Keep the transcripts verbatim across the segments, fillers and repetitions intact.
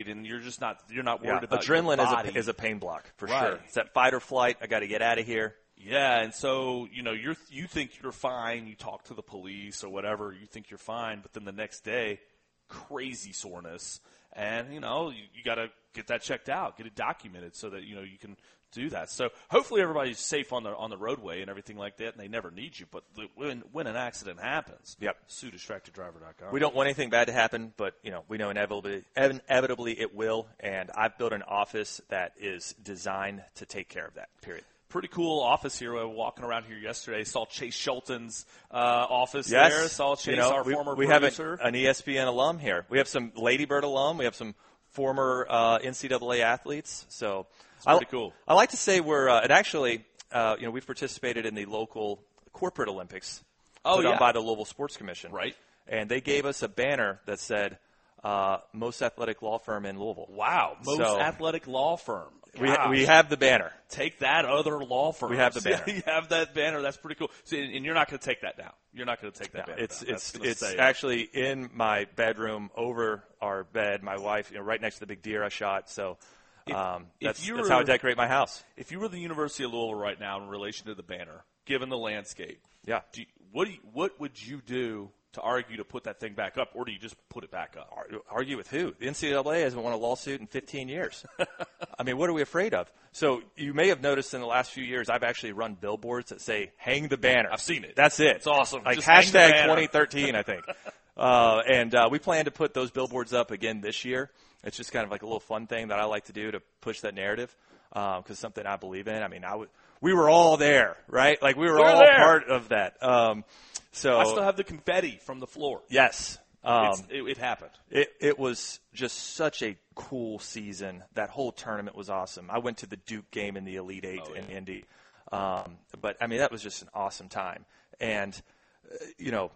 speed, and you're just not you're not worried yeah. about adrenaline your body. is a is a pain block for Right. sure. It's that fight or flight. I got to get out of here. Yeah, and so, you know, you're you think you're fine, you talk to the police or whatever, you think you're fine, but then the next day, crazy soreness, and, you know, you, you got to get that checked out, get it documented so that, you know, you can do that. So hopefully everybody's safe on the on the roadway and everything like that, and they never need you, but the, when when an accident happens, yep. sue distracted driver dot com. We don't want anything bad to happen, but, you know, we know inevitably, inevitably it will, and I've built an office that is designed to take care of that, period. Pretty cool office here. I was walking around here yesterday. Saw Chase Shelton's uh, office yes. there. Saw Chase, you know, our we, former we producer. have a, an E S P N alum here. We have some Lady Bird alum. We have some former uh, N C double A athletes. So it's pretty I, cool. I like to say we're uh, – and actually, uh, you know, we've participated in the local corporate Olympics oh, put yeah. on by the Louisville Sports Commission. Right. And they gave us a banner that said uh, most athletic law firm in Louisville. Wow. Most so, athletic law firm. We, ha- we have the banner. Take that, other law firm. We have the banner. you have that banner. That's pretty cool. So, and you're not going to take that down. You're not going to take that no, banner it's down. it's That's it's stay actually in my bedroom over our bed. My wife, you know, right next to the big deer I shot. So um, if, that's, if you that's were, how I decorate my house. If you were the University of Louisville right now in relation to the banner, given the landscape, yeah, do you, what do you, what would you do to argue to put that thing back up, or do you just put it back up? Argue with who? The N C double A hasn't won a lawsuit in fifteen years. I mean, what are we afraid of? So you may have noticed in the last few years, I've actually run billboards that say, hang the banner. I've seen it. That's it. It's awesome. Like Just hang the hashtag banner. twenty thirteen, I think. uh, and uh, we plan to put those billboards up again this year. It's just kind of like a little fun thing that I like to do to push that narrative because uh, it's something I believe in. I mean, I w- we were all there, right? Like we were, we're all there. part of that. Um, so I still have the confetti from the floor. Yes. Um, it, it happened. It, it was just such a cool season. That whole tournament was awesome. I went to the Duke game in the Elite Eight oh, in yeah. Indy. Um, but, I mean, that was just an awesome time. And, uh, you know,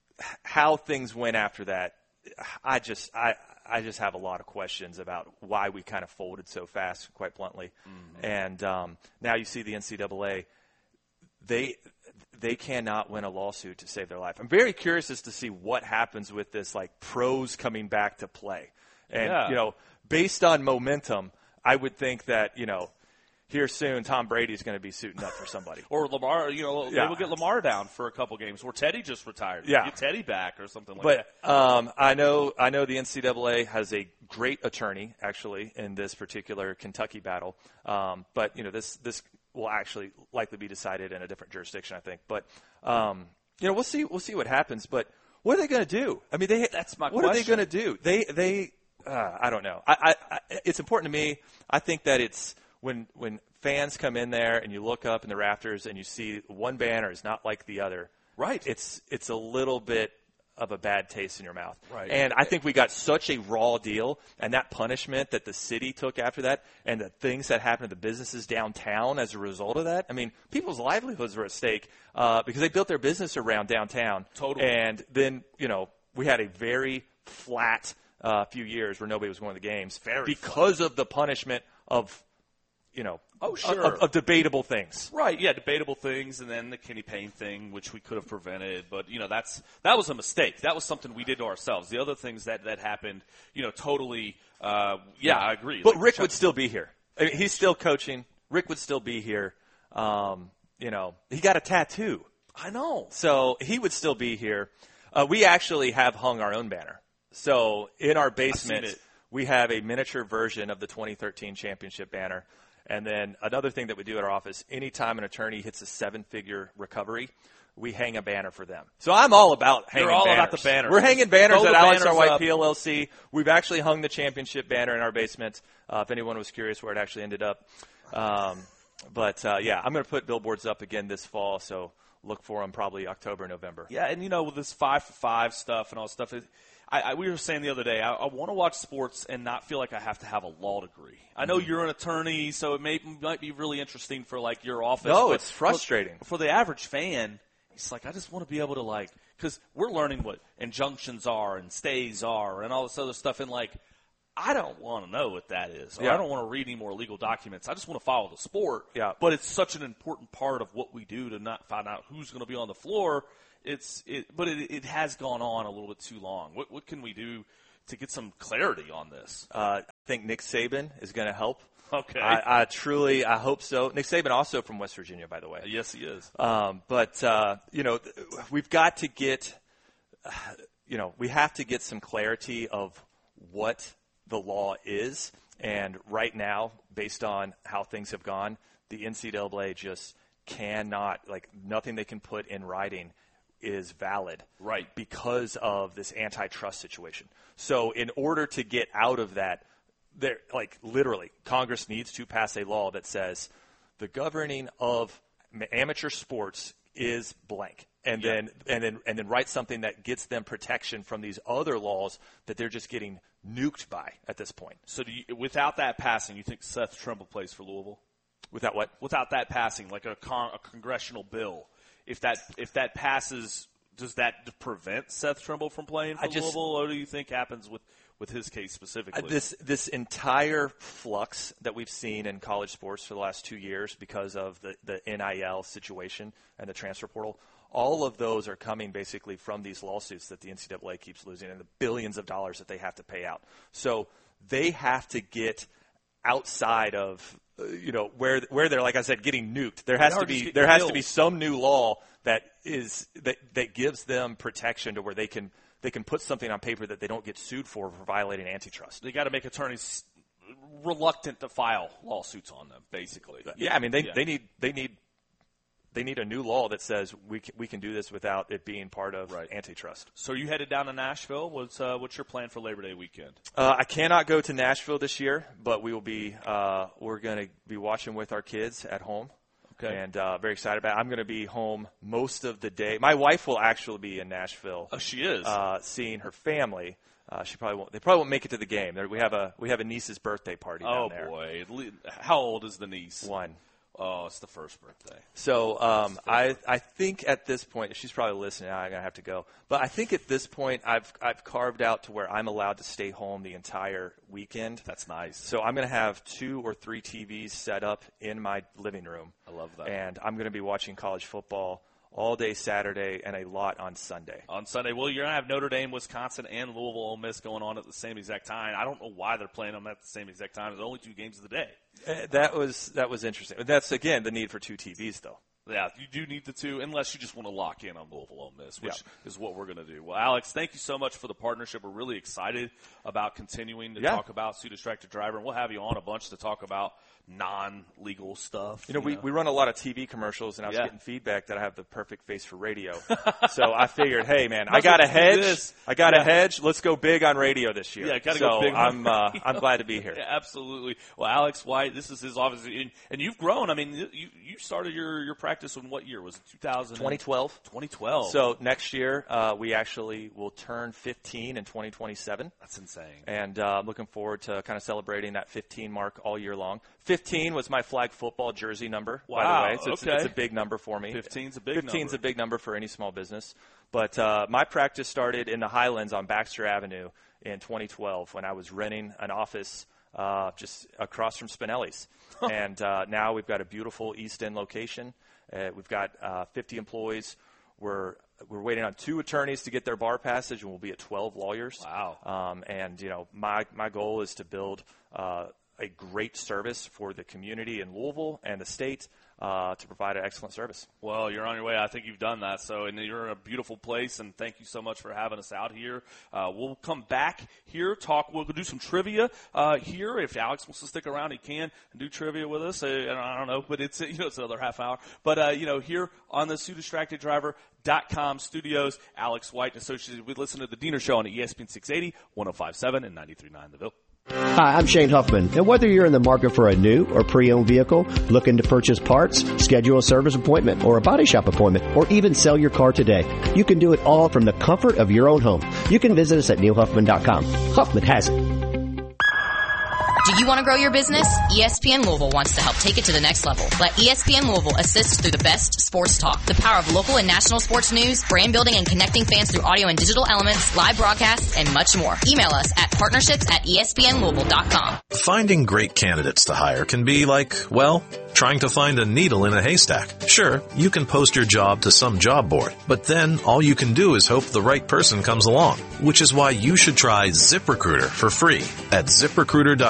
how things went after that, I just I, I just have a lot of questions about why we kind of folded so fast, quite bluntly. Mm-hmm. And um, now you see the N C double A, they – they cannot win a lawsuit to save their life. I'm very curious as to see what happens with this, like, pros coming back to play. And, yeah. you know, based on momentum, I would think that, you know, here soon Tom Brady's going to be suiting up for somebody. Or Lamar, you know, yeah. maybe we'll get Lamar down for a couple games. Or Teddy just retired. Yeah. Get Teddy back or something like but, that. Um, I know I know the N C double A has a great attorney, actually, in this particular Kentucky battle. Um, but, you know, this this – will actually likely be decided in a different jurisdiction, I think. But um, you know, we'll see. We'll see what happens. But what are they going to do? I mean, they. That's my what question. are they going to do? They. They. Uh, I don't know. I, I, I. It's important to me. I think that it's when when fans come in there and you look up in the rafters and you see one banner is not like the other. Right. It's it's a little bit of a bad taste in your mouth. Right. And I think we got such a raw deal, and that punishment that the city took after that, and the things that happened to the businesses downtown as a result of that. I mean, people's livelihoods were at stake uh, because they built their business around downtown. Totally. And then, you know, we had a very flat uh, few years where nobody was going to the games Very because flat. of the punishment of, you know, Oh, sure. of, of debatable things. Right, yeah, debatable things, and then the Kenny Payne thing, which we could have prevented. But, you know, that's that was a mistake. That was something we did to ourselves. The other things that, that happened, you know, totally, uh, yeah, I agree. But like Rick Chuck- would still be here. I mean, he's still coaching. Rick would still be here. Um, you know, he got a tattoo. I know. So he would still be here. Uh, we actually have hung our own banner. So in our basement, we have a miniature version of the twenty thirteen championship banner. And then another thing that we do at our office, anytime an attorney hits a seven-figure recovery, we hang a banner for them. So I'm all about hanging You're all banners. about the banners. We're hanging banners Throw at the Alex R. banners White up. P L L C. We've actually hung the championship banner in our basement, uh, if anyone was curious where it actually ended up. Um, but, uh, yeah, I'm going to put billboards up again this fall, so look for them probably October, November. Yeah, and, you know, with this five for five stuff and all this stuff, it, I, I, we were saying the other day, I, I want to watch sports and not feel like I have to have a law degree. I know you're an attorney, so it may, might be really interesting for, like, your office. No, but it's frustrating. For, for the average fan, it's like, I just want to be able to, like, because we're learning what injunctions are and stays are and all this other stuff, and, like, I don't want to know what that is. Or Yeah. I don't want to read any more legal documents. I just want to follow the sport. Yeah. But it's such an important part of what we do to not find out who's going to be on the floor. It's it, but it, it has gone on a little bit too long. What what can we do to get some clarity on this? Uh, I think Nick Saban is going to help. Okay. I, I truly, I hope so. Nick Saban also from West Virginia, by the way. Yes, he is. Um, but, uh, you know, we've got to get, uh, you know, we have to get some clarity of what the law is. And right now, based on how things have gone, the N C double A just cannot, like, nothing they can put in writing is valid. Right. Because of this antitrust situation. So in order to get out of that, there, like literally, Congress needs to pass a law that says the governing of amateur sports is blank, and yeah. then and then and then write something that gets them protection from these other laws that they're just getting nuked by at this point. So, do you, without that passing, you think Seth Trimble plays for Louisville? Without what? Without that passing, like a, con, a congressional bill, if that if that passes, does that prevent Seth Trimble from playing for I just, Louisville, or do you think happens with? With his case specifically? Uh, this this entire flux that we've seen in college sports for the last two years because of the, the N I L situation and the transfer portal, all of those are coming basically from these lawsuits that the N C double A keeps losing and the billions of dollars that they have to pay out. So they have to get outside of, uh, you know, where where they're, like I said, getting nuked. There has to be there has to be some new law that is that that gives them protection to where they can. They can put something on paper that they don't get sued for for violating antitrust. They got to make attorneys reluctant to file lawsuits on them, basically. Yeah, I mean they, yeah. they need they need they need a new law that says we can, we can do this without it being part of right. antitrust. So are you headed down to Nashville? What's uh, what's your plan for Labor Day weekend? Uh, I cannot go to Nashville this year, but we will be uh, we're going to be watching with our kids at home. Okay. And uh, very excited about it. I'm going to be home most of the day. My wife will actually be in Nashville. Oh, she is. Uh, seeing her family. Uh, she probably won't. They probably won't make it to the game. There, we have a we have a niece's birthday party oh, down there. Oh boy! How old is the niece? One. Oh, it's the first birthday. So um, I I think at this point, she's probably listening. I'm gonna have to go. But I think at this point, I've I've carved out to where I'm allowed to stay home the entire weekend. That's nice. So I'm gonna have two or three T Vs set up in my living room. I love that. And I'm gonna be watching college football all day Saturday and a lot on Sunday. On Sunday. Well, you're going to have Notre Dame, Wisconsin, and Louisville Ole Miss going on at the same exact time. I don't know why they're playing them at the same exact time. There's only two games of the day. Uh, that was that was interesting. That's, again, the need for two T Vs, though. Yeah, you do need the two, unless you just want to lock in on Louisville Ole Miss, which yeah. is what we're going to do. Well, Alex, thank you so much for the partnership. We're really excited about continuing to yeah. talk about Sue Distracted Driver, and we'll have you on a bunch to talk about non-legal stuff. You know, you we, know? we run a lot of T V commercials, and I was yeah. getting feedback that I have the perfect face for radio. So I figured, hey, man, I got a hedge. I got yeah. a hedge. Let's go big on radio this year. Yeah, got to so go big on I'm, uh, I'm glad to be here. Yeah, absolutely. Well, Alex White, this is his office, and, and you've grown. I mean, you you started your, your practice in what year? Was it two thousand? twenty twelve. twenty twelve. So next year, uh, we actually will turn fifteen in twenty twenty-seven. That's insane. And uh, I'm looking forward to kind of celebrating that fifteen mark all year long. fifteen was my flag football jersey number, wow, by the way. So it's, okay. it's a big number for me. fifteen's a big fifteen's number. a big number for any small business. But uh, my practice started in the Highlands on Baxter Avenue in twenty twelve when I was renting an office uh, just across from Spinelli's. And uh, now we've got a beautiful East End location. Uh, we've got uh, fifty employees. We're we're waiting on two attorneys to get their bar passage, and we'll be at twelve lawyers. Wow. Um, and, you know, my, my goal is to build uh, a great service for the community in Louisville and the state uh, to provide an excellent service. Well, you're on your way. I think you've done that. So, and you're in a beautiful place, and thank you so much for having us out here. Uh, we'll come back here, talk. We'll do some trivia uh, here. If Alex wants to stick around, he can and do trivia with us. Uh, I don't know, but it's, you know, it's another half hour. But, uh, you know, here on the Sue Distracted Driver dot com studios, Alex White, associated with listen to the Diener Show on E S P N six eighty, one oh five point seven, and ninety-three point nine The Ville. Hi, I'm Shane Huffman, and whether you're in the market for a new or pre-owned vehicle, looking to purchase parts, schedule a service appointment or a body shop appointment, or even sell your car today, you can do it all from the comfort of your own home. You can visit us at neil huffman dot com. Huffman has it. Do you want to grow your business? E S P N Louisville wants to help take it to the next level. Let E S P N Louisville assist through the best sports talk, the power of local and national sports news, brand building and connecting fans through audio and digital elements, live broadcasts, and much more. Email us at partnerships at E S P N Louisville dot com. Finding great candidates to hire can be like, well, trying to find a needle in a haystack. Sure, you can post your job to some job board, but then all you can do is hope the right person comes along, which is why you should try ZipRecruiter for free at zip recruiter dot com.